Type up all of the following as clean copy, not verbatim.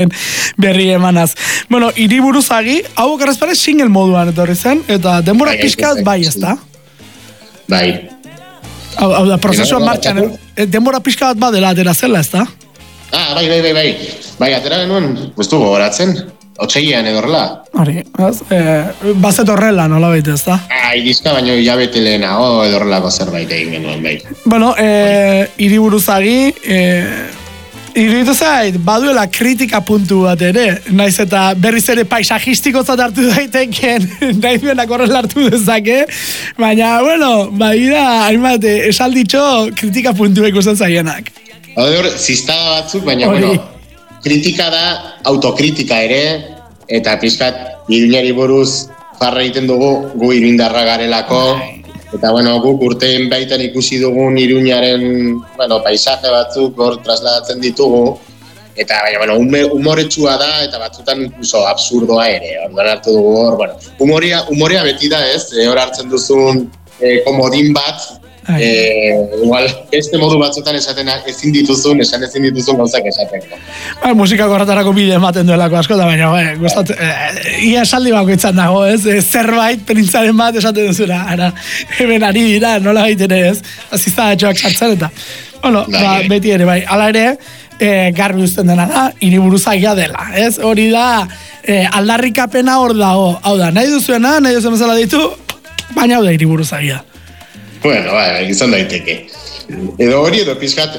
berri emanaz. Bueno, hiriburuzagi, hau okarrezpare single moduan etorri zen, eta denbora pixkat bai, ez da? Bai. Hau da, prozesuan martxan, denbora pixkat badela atera zela, ez da? Bai. Bai, atera genuen, ez du gogoratzen, otsailean edorrela. Hori, bazet horrela, nola baita, ez da? Dizka baino hilabete lehenago edorrelako zerbait egin genuen, bai. Bueno, hiriburuzagi, iruditu zait, baduela kritika puntu bat ere, naiz eta berriz ere paisajistiko hartu daiteken, nahiz benak horrela hartu dezake, baina, bueno, baina, hainbat, esalditxo kritika puntu ikusten zaienak. Hor, ziztada batzuk, baina, bueno, kritika da, autokritika ere, eta pixkat, Iruñari buruz farra egiten dugu, gu iruindarra garelako, eta, bueno, guk urteen baitan ikusi dugun Iruñaren, bueno, paisaje batzuk hor trasladatzen ditugu, eta, baina, bueno, humoretsua da, eta batzutan incluso absurdoa ere, orduan hartu dugu hor, bueno, humorea beti da, ez, hor hartzen duzun komodin bat, igual, beste modu batzutan esan ezin dituzun gauzak esateko. Musikako horretarako bide ematen duelako asko, da baina, ia esaldi bakoitzan dago, ez? Zerbait, penintzaren bat esaten duzuna, ara, hemen ari dira, nola baiten ez? Aziztadatxoak sartzen eta, bueno, beti ere, bai, ala ere, garbi uzten dena da, hiriburuzagia dela, ez? Hori da, aldarrikapena hor dago, hau da, nahi duzuena, nahi duzuen bezala ditu, baina hau da hiriburuzagia. Bueno, izan daiteke. Edo hori, edo pixkat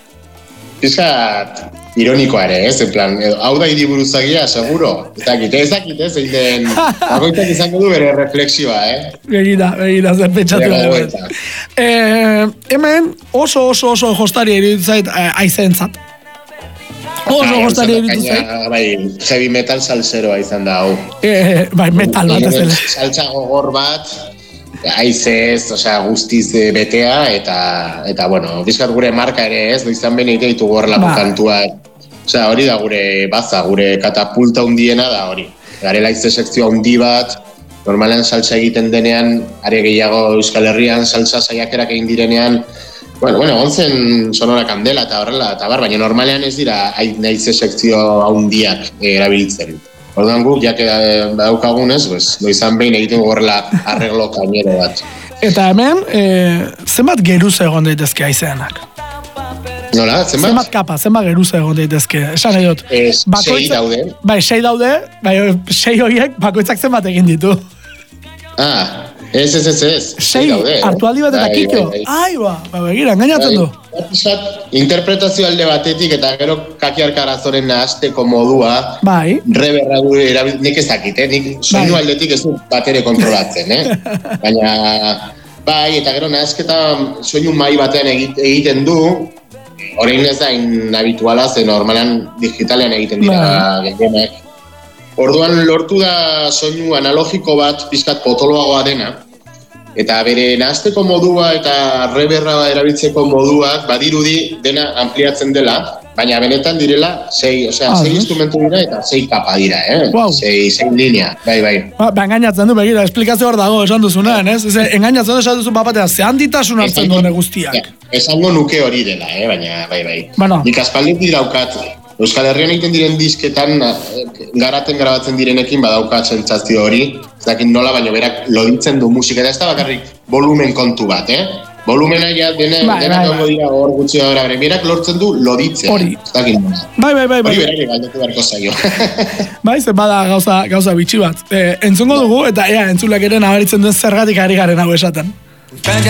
ironikoa ere, ez? En plan, hau da hiriburuzagia, seguro. Ez dakit, zein den, bakoitzak izango du bere refleksioa, Begida, zer pentsatu da. Hemen oso jostaria iruditzait aizentzat. Oso jostaria iruditzait. Bai, heavy metal salseroa izan da, hau. Bai, metal bat ez dela. Saltza gogor bat, aizez, guztiz betea, eta bueno, bizkat gure marka ere ez, izan bene iteitu gorrelako kantuak. Hori da gure baza, gure katapulta hundiena da hori. Garela aize sekzioa hundi bat, normalean saltza egiten denean, are gehiago Euskal Herrian saltza saiakerak egin direnean, bueno, onzen sonora kandela eta horrela, eta baina normalean ez dira aize sekzio hundiak erabiltzen. Orduan guk, jake daukagunez, izan behin egiten gorrela arreglo kainero bat. Eta hemen, zenbat geruz egon daitezke aizeanak? Nola, zenbat? Zenbat kapa, zenbat geruz egon daitezke? Esan nahi dut. 6 daude. Bai, 6 daude, bai, 6 horiek bakoitzak zenbat egin ditu. Ez. 6 daude. Hartu aldi bat eta kitxo. Aiba, begira, engainatzen du. Interpretazio alde batetik eta gero kakiarka arazoren nahasteko modua. Bai. Reberra nik ez dakit, nik soinu aldetik ez du bat ere kontrolatzen, Baina, bai, eta gero nahazketa soinu mai batean egiten du, orain ez da inhabituala, zen normalan digitalean egiten dira gehienak. Orduan lortu da soinu analogiko bat pizkat potoloagoa dena, eta bere nahazteko modua eta reberra erabiltzeko moduak badirudi dena ampliatzen dela, baina benetan direla 6 instrumentu dira eta 6 kapa dira, 6 linea, bai. Engainatzen du, begira, esplikazio hor dago esan duzunan, ez? Engainatzen du esan duzu bapatea, ze handitasun hartzen duen guztiak. Esango nuke hori dela, baina, bai. Nik aspalditik daukat, Euskal Herrian egiten diren disketan, grabatzen direnekin badaukat sentsazio hori, ez dakit nola, baina berak loditzen du musika, eta ez da bakarrik volumen kontu bat, Volumena ja denak dago dira hor gutxi da berak lortzen du loditzen. Hori. Ez dakit nola. Bai. Hori berak galdetu beharko zaio. Bai, zen bada gauza bitxi bat. Entzungo dugu, eta entzulak ere nabaritzen duen zergatik ari garen hau esaten.